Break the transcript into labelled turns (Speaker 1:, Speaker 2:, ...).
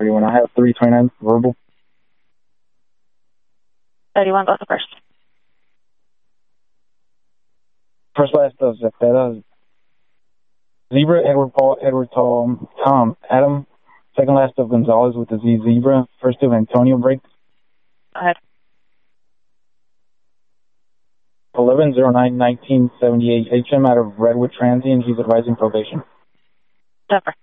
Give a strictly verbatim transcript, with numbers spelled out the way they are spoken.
Speaker 1: everyone. I have three twenty-nine verbal.
Speaker 2: thirty-one, go to first.
Speaker 1: First last of Zepeda. Zebra, Edward Paul, Edward Tom, Tom, Adam. Second last of Gonzalez with the Z Zebra. First of Antonio breaks.
Speaker 2: Go ahead.
Speaker 1: eleven oh nine nineteen seventy-eight. H M out of Redwood Transient. He's advising probation.
Speaker 2: Pepper.